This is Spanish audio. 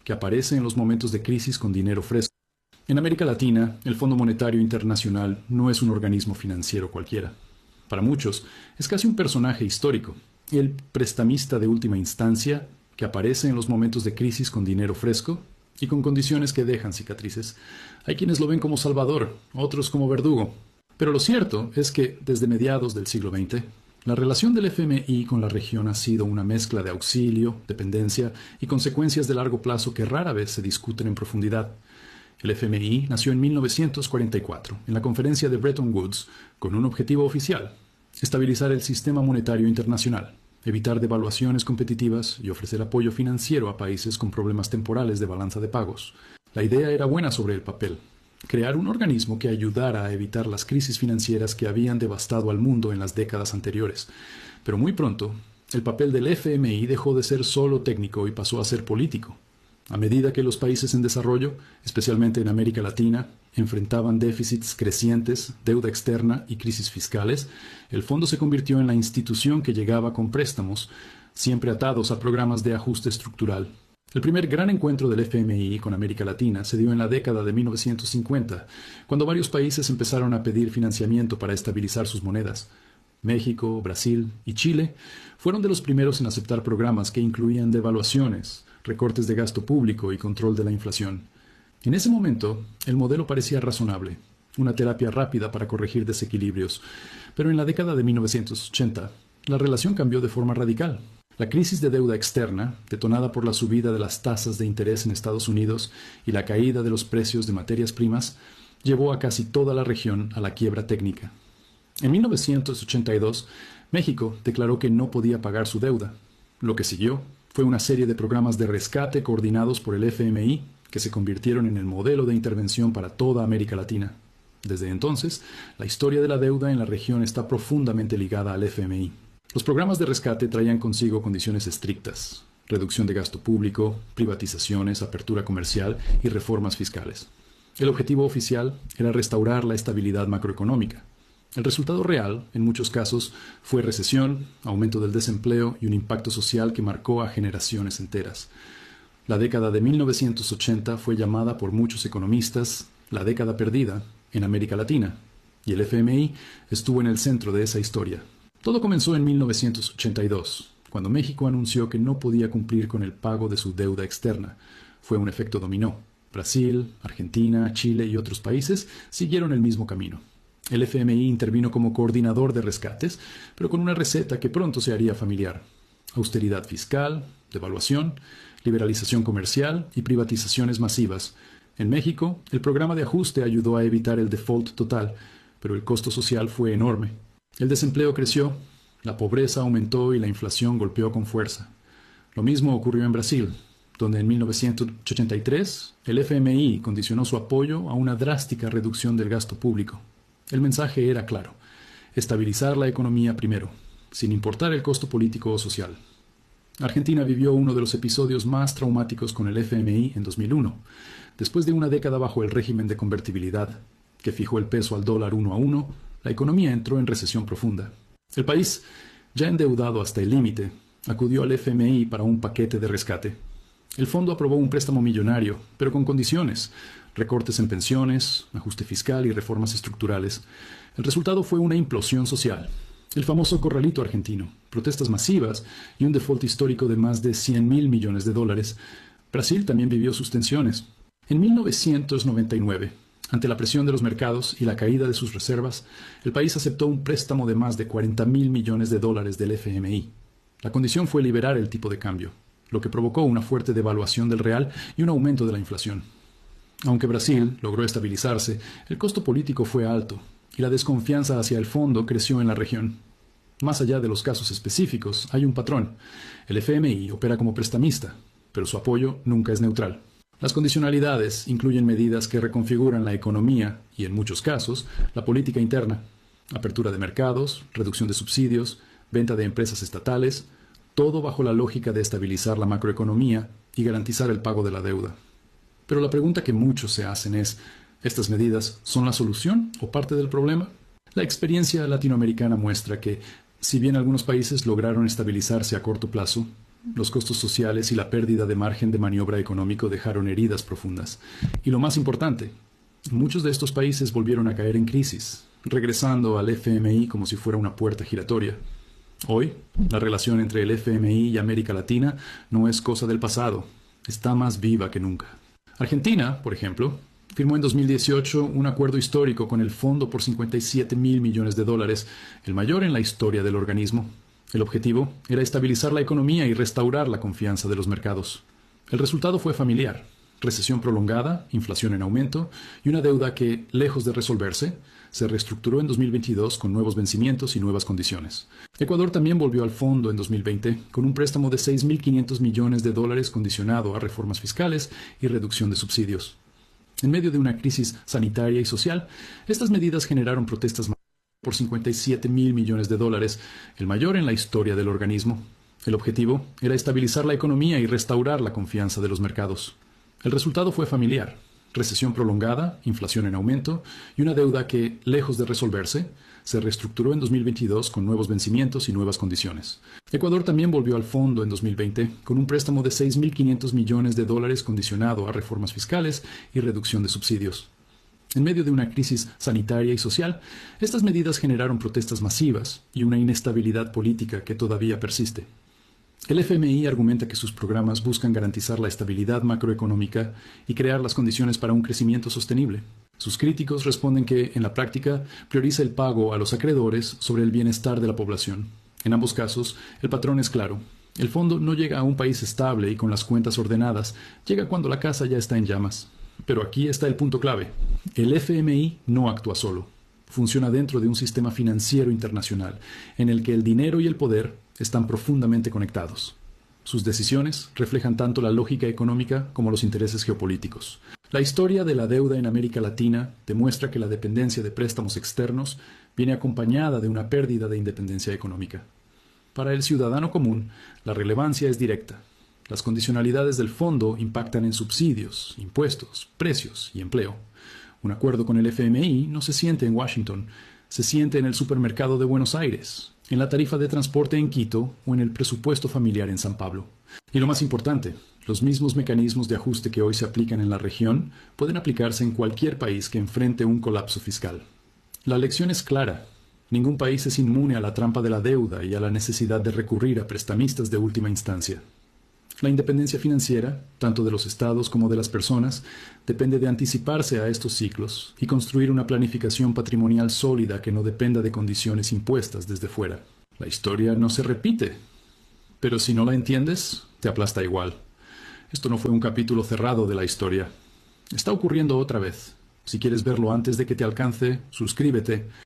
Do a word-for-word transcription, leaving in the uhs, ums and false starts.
que aparece en los momentos de crisis con dinero fresco. En América Latina, el Fondo Monetario Internacional no es un organismo financiero cualquiera. Para muchos, es casi un personaje histórico, el prestamista de última instancia que aparece en los momentos de crisis con dinero fresco y con condiciones que dejan cicatrices. Hay quienes lo ven como salvador, otros como verdugo. Pero lo cierto es que, desde mediados del siglo veinte, la relación del F M I con la región ha sido una mezcla de auxilio, dependencia y consecuencias de largo plazo que rara vez se discuten en profundidad. El F M I nació en mil novecientos cuarenta y cuatro, en la conferencia de Bretton Woods, con un objetivo oficial: estabilizar el sistema monetario internacional, evitar devaluaciones competitivas y ofrecer apoyo financiero a países con problemas temporales de balanza de pagos. La idea era buena sobre el papel: crear un organismo que ayudara a evitar las crisis financieras que habían devastado al mundo en las décadas anteriores. Pero muy pronto, el papel del F M I dejó de ser solo técnico y pasó a ser político. A medida que los países en desarrollo, especialmente en América Latina, enfrentaban déficits crecientes, deuda externa y crisis fiscales, el fondo se convirtió en la institución que llegaba con préstamos, siempre atados a programas de ajuste estructural. El primer gran encuentro del F M I con América Latina se dio en la década de mil novecientos cincuenta, cuando varios países empezaron a pedir financiamiento para estabilizar sus monedas. México, Brasil y Chile fueron de los primeros en aceptar programas que incluían devaluaciones, recortes de gasto público y control de la inflación. En ese momento, el modelo parecía razonable, una terapia rápida para corregir desequilibrios, pero en la década de mil novecientos ochenta, la relación cambió de forma radical. La crisis de deuda externa, detonada por la subida de las tasas de interés en Estados Unidos y la caída de los precios de materias primas, llevó a casi toda la región a la quiebra técnica. En mil novecientos ochenta y dos, México declaró que no podía pagar su deuda. Lo que siguió fue una serie de programas de rescate coordinados por el F M I que se convirtieron en el modelo de intervención para toda América Latina. Desde entonces, la historia de la deuda en la región está profundamente ligada al F M I. Los programas de rescate traían consigo condiciones estrictas: reducción de gasto público, privatizaciones, apertura comercial y reformas fiscales. El objetivo oficial era restaurar la estabilidad macroeconómica. El resultado real, en muchos casos, fue recesión, aumento del desempleo y un impacto social que marcó a generaciones enteras. La década de mil novecientos ochenta fue llamada por muchos economistas la década perdida en América Latina, y el F M I estuvo en el centro de esa historia. Todo comenzó en mil novecientos ochenta y dos, cuando México anunció que no podía cumplir con el pago de su deuda externa. Fue un efecto dominó. Brasil, Argentina, Chile y otros países siguieron el mismo camino. El F M I intervino como coordinador de rescates, pero con una receta que pronto se haría familiar: austeridad fiscal, devaluación, liberalización comercial y privatizaciones masivas. En México, el programa de ajuste ayudó a evitar el default total, pero el costo social fue enorme. El desempleo creció, la pobreza aumentó y la inflación golpeó con fuerza. Lo mismo ocurrió en Brasil, donde en mil novecientos ochenta y tres el F M I condicionó su apoyo a una drástica reducción del gasto público. El mensaje era claro: estabilizar la economía primero, sin importar el costo político o social. Argentina vivió uno de los episodios más traumáticos con el F M I en dos mil uno, después de una década bajo el régimen de convertibilidad, que fijó el peso al dólar uno a uno. La economía entró en recesión profunda. El país, ya endeudado hasta el límite, acudió al F M I para un paquete de rescate. El fondo aprobó un préstamo millonario, pero con condiciones: recortes en pensiones, ajuste fiscal y reformas estructurales. El resultado fue una implosión social. El famoso corralito argentino, protestas masivas y un default histórico de más de cien mil millones de dólares. Brasil también vivió sus tensiones. En mil novecientos noventa y nueve, ante la presión de los mercados y la caída de sus reservas, el país aceptó un préstamo de más de cuarenta mil millones de dólares del F M I. La condición fue liberar el tipo de cambio, lo que provocó una fuerte devaluación del real y un aumento de la inflación. Aunque Brasil logró estabilizarse, el costo político fue alto y la desconfianza hacia el fondo creció en la región. Más allá de los casos específicos, hay un patrón. El F M I opera como prestamista, pero su apoyo nunca es neutral. Las condicionalidades incluyen medidas que reconfiguran la economía y, en muchos casos, la política interna: apertura de mercados, reducción de subsidios, venta de empresas estatales, todo bajo la lógica de estabilizar la macroeconomía y garantizar el pago de la deuda. Pero la pregunta que muchos se hacen es: ¿estas medidas son la solución o parte del problema? La experiencia latinoamericana muestra que, si bien algunos países lograron estabilizarse a corto plazo, Los costos sociales y la pérdida de margen de maniobra económico dejaron heridas profundas. Y lo más importante, muchos de estos países volvieron a caer en crisis, regresando al F M I como si fuera una puerta giratoria. Hoy, la relación entre el F M I y América Latina no es cosa del pasado, está más viva que nunca. Argentina, por ejemplo, firmó en dos mil dieciocho un acuerdo histórico con el fondo por cincuenta y siete mil millones de dólares, el mayor en la historia del organismo. El objetivo era estabilizar la economía y restaurar la confianza de los mercados. El resultado fue familiar: recesión prolongada, inflación en aumento y una deuda que, lejos de resolverse, se reestructuró en dos mil veintidós con nuevos vencimientos y nuevas condiciones. Ecuador también volvió al fondo en dos mil veinte con un préstamo de seis mil quinientos millones de dólares condicionado a reformas fiscales y reducción de subsidios. En medio de una crisis sanitaria y social, estas medidas generaron protestas por cincuenta y siete mil millones de dólares, el mayor en la historia del organismo. El objetivo era estabilizar la economía y restaurar la confianza de los mercados. El resultado fue familiar: recesión prolongada, inflación en aumento y una deuda que, lejos de resolverse, se reestructuró en dos mil veintidós con nuevos vencimientos y nuevas condiciones. Ecuador también volvió al fondo en dos mil veinte con un préstamo de seis mil quinientos millones de dólares condicionado a reformas fiscales y reducción de subsidios. En medio de una crisis sanitaria y social, estas medidas generaron protestas masivas y una inestabilidad política que todavía persiste. El F M I argumenta que sus programas buscan garantizar la estabilidad macroeconómica y crear las condiciones para un crecimiento sostenible. Sus críticos responden que, en la práctica, prioriza el pago a los acreedores sobre el bienestar de la población. En ambos casos, el patrón es claro: el fondo no llega a un país estable y con las cuentas ordenadas, llega cuando la casa ya está en llamas. Pero aquí está el punto clave: el F M I no actúa solo. Funciona dentro de un sistema financiero internacional, en el que el dinero y el poder están profundamente conectados. Sus decisiones reflejan tanto la lógica económica como los intereses geopolíticos. La historia de la deuda en América Latina demuestra que la dependencia de préstamos externos viene acompañada de una pérdida de independencia económica. Para el ciudadano común, la relevancia es directa. Las condicionalidades del fondo impactan en subsidios, impuestos, precios y empleo. Un acuerdo con el F M I no se siente en Washington, se siente en el supermercado de Buenos Aires, en la tarifa de transporte en Quito o en el presupuesto familiar en San Pablo. Y lo más importante, los mismos mecanismos de ajuste que hoy se aplican en la región pueden aplicarse en cualquier país que enfrente un colapso fiscal. La lección es clara: ningún país es inmune a la trampa de la deuda y a la necesidad de recurrir a prestamistas de última instancia. La independencia financiera, tanto de los estados como de las personas, depende de anticiparse a estos ciclos y construir una planificación patrimonial sólida que no dependa de condiciones impuestas desde fuera. La historia no se repite, pero si no la entiendes, te aplasta igual. Esto no fue un capítulo cerrado de la historia. Está ocurriendo otra vez. Si quieres verlo antes de que te alcance, suscríbete